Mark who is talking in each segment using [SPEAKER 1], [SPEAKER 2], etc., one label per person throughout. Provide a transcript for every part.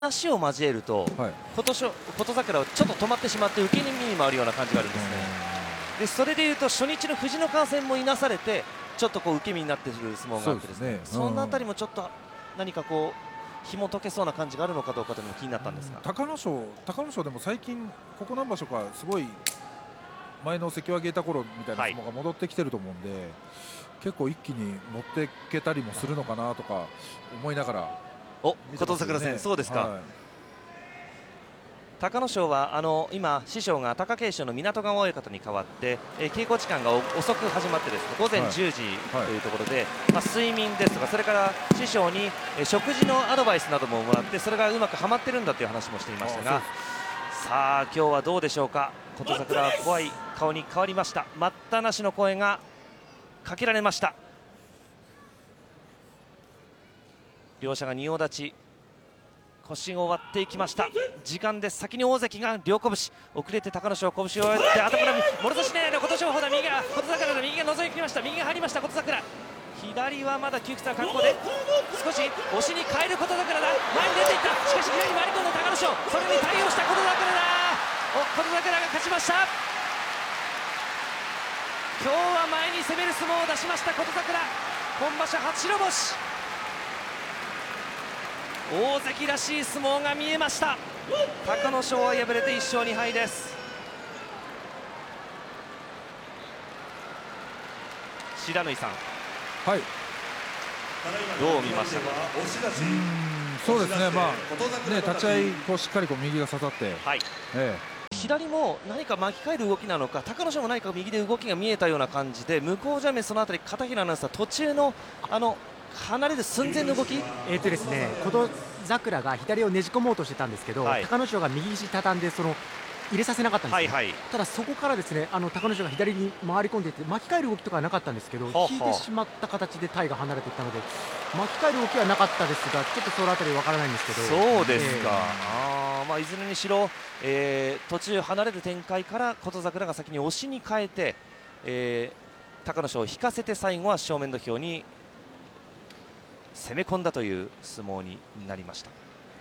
[SPEAKER 1] 足を交えると、
[SPEAKER 2] はい、
[SPEAKER 1] 琴櫻はちょっと止まってしまって受け身に回るような感じがあるんですね。でそれでいうと初日の藤の川戦もいなされてちょっとこう受け身になっている相撲があってですね、そのあたりもちょっと何かこう紐解けそうな感じがあるのかどうかというのも気になったんですが、
[SPEAKER 2] 隆の勝でも最近ここ何場所かすごい前の関脇いた頃みたいな相撲が戻ってきてると思うんで、結構一気に持っていけたりもするのかなとか思いながら
[SPEAKER 1] お琴櫻戦、そうですか。
[SPEAKER 2] はい、
[SPEAKER 1] 隆の勝は今、師匠が貴景勝の湊川親方に代わって、稽古時間が遅く始まってですね、午前10時というところで、睡眠ですとか、それから師匠に食事のアドバイスなどももらって、それがうまくはまってるんだという話もしていましたが、さあ今日はどうでしょうか。琴櫻は怖い顔に変わりました。待ったなしの声がかけられました。両者が仁王立ち、腰を割っていきました。時間です。先に大関が両拳、遅れて隆の勝拳を割って頭からもろ差し狙いの琴勝峰だ。右が琴櫻だ。右が覗いてきました。右が入りました琴櫻。左はまだ窮屈な格好で少し押しに変える琴櫻だ。前に出ていった。しかし左に回り込んだ隆の勝、それに対応した琴櫻だ。琴櫻が勝ちました。今日は前に攻める相撲を出しました琴櫻、今場所初白星。大関らしい相撲が見えました。隆の勝は敗れて1勝2敗です。白縫さん、
[SPEAKER 2] はい、
[SPEAKER 1] どう見ましたか。
[SPEAKER 2] そうですね、立ち合いこうしっかりこう右が刺さって、
[SPEAKER 1] はい、左も何か巻き替える動きなのか、隆の勝も何か右で動きが見えたような感じで、向こう正面そのあたり片平アナウンサー、途中の離れる寸前の動き、
[SPEAKER 3] ですね、琴櫻が左をねじ込もうとしてたんですけど、隆の勝が右肘畳んで入れさせなかったんですよ、ただそこからですね隆の勝が左に回り込んでいって巻き替える動きとかはなかったんですけど、引いてしまった形で体が離れていったので巻き替える動きはなかったですが、ちょっとそのあたり分からないんですけど。
[SPEAKER 1] そうですか、いずれにしろ、途中離れる展開から琴櫻が先に押しに変えて、隆の勝を引かせて最後は正面土俵に攻め込んだという相撲になりました。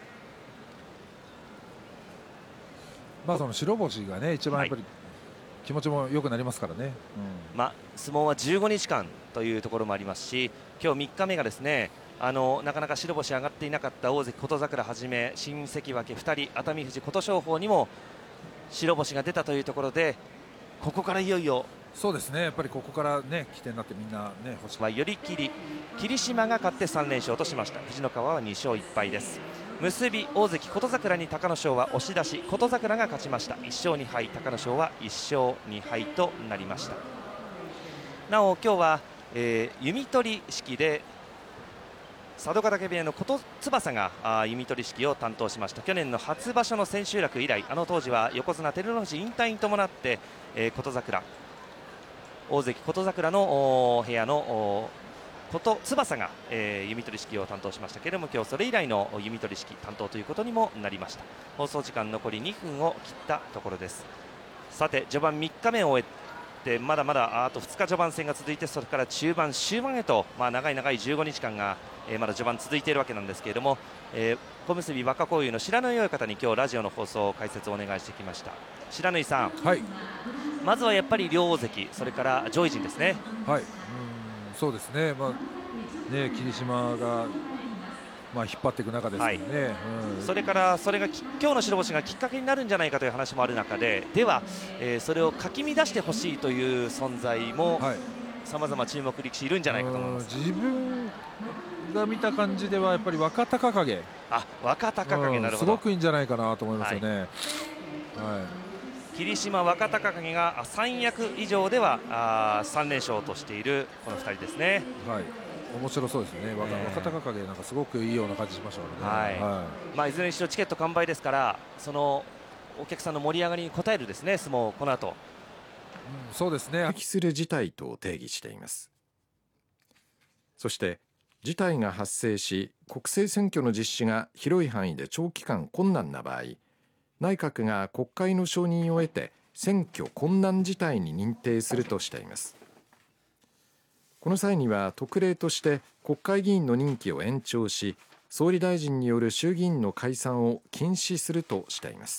[SPEAKER 2] その白星がね一番やっぱり気持ちも良くなりますからね、
[SPEAKER 1] 相撲は15日間というところもありますし、今日3日目がですねなかなか白星上がっていなかった大関琴櫻はじめ新関脇2人、熱海富士、琴勝峰にも白星が出たというところで、ここからいよいよ
[SPEAKER 2] そうですね、やっぱりここからね起点になってみんなね
[SPEAKER 1] は寄り切り、霧島が勝って3連勝としました。藤の川は2勝1敗です。結び大関琴櫻に隆の勝は押し出し、琴櫻が勝ちました。1勝2敗、隆の勝は1勝2敗となりました。なお今日は、弓取り式で佐渡ヶ嶽部屋の琴翼が弓取り式を担当しました。去年の初場所の千秋楽以来、当時は横綱照ノ富士引退に伴って、琴櫻、大関琴櫻の部屋の琴翼が、弓取り式を担当しましたけれども、今日それ以来の弓取り式担当ということにもなりました。放送時間残り2分を切ったところです。さて序盤3日目を終えて、まだまだあと2日序盤戦が続いて、それから中盤終盤へと、長い15日間が、まだ序盤続いているわけなんですけれども、小結若荒雄の白縫親方に今日ラジオの放送解説をお願いしてきました。白縫さん、まずはやっぱり両大関、それから上位陣ですね。
[SPEAKER 2] そうですね、霧島が引っ張っていく中ですね、
[SPEAKER 1] それからそれが今日の白星がきっかけになるんじゃないかという話もある中で、それをかき乱してほしいという存在もさまざま注目力士いるんじゃないかと思います。
[SPEAKER 2] 自分が見た感じではやっぱり若隆景、
[SPEAKER 1] 若隆景、なるほど、
[SPEAKER 2] すごくいいんじゃないかなと思いますよね。
[SPEAKER 1] 霧島、若隆景が三役以上では3連勝としているこの2人ですね。
[SPEAKER 2] 面白そうですね。若隆景なんかすごくいいような感じしましたね。
[SPEAKER 1] いずれにしろチケット完売ですから、そのお客さんの盛り上がりに応えるですね相撲をこの後、
[SPEAKER 2] そうですね、
[SPEAKER 4] 適する事態と定義しています。そして事態が発生し国政選挙の実施が広い範囲で長期間困難な場合、内閣が国会の承認を得て選挙困難事態に認定するとしています。この際には特例として国会議員の任期を延長し、 総理大臣による衆議院の解散を禁止するとしています。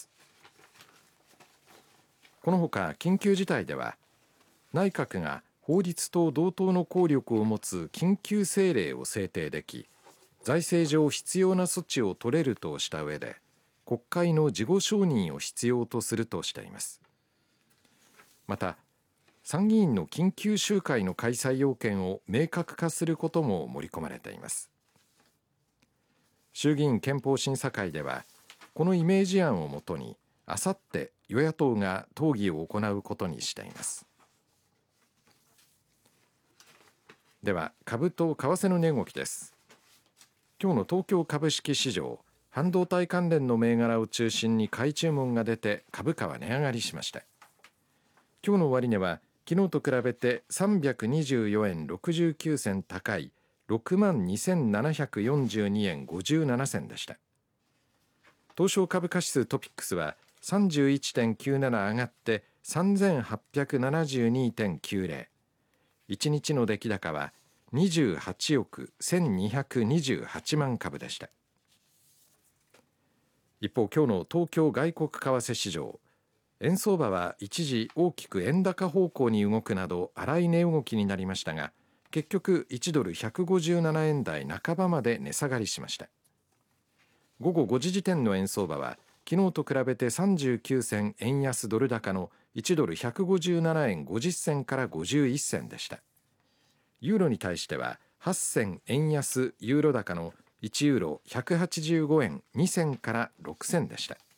[SPEAKER 4] このほか緊急事態では内閣が法律と同等の効力を持つ緊急政令を制定でき、財政上必要な措置を取れるとした上で国会の事後承認を必要とするとしています。また参議院の緊急集会の開催要件を明確化することも盛り込まれています。衆議院憲法審査会ではこのイメージ案をもとにあさって与野党が討議を行うことにしています。では株と為替の値動きです。今日の東京株式市場、半導体関連の銘柄を中心に買い注文が出て株価は値上がりしました。今日の終値は昨日と比べて324円69銭高い 62,742 円57銭でした。東証株価指数トピックスは 31.97 上がって3872.90、1日の出来高は28億1228万株でした。一方、今日の東京外国為替市場、円相場は一時大きく円高方向に動くなど荒い値動きになりましたが、結局1ドル157円台半ばまで値下がりしました。午後5時時点の円相場は昨日と比べて39銭円安ドル高の1ドル157円50銭から51銭でした。ユーロに対しては8銭円安ユーロ高の1ユーロ185円2銭から6銭でした。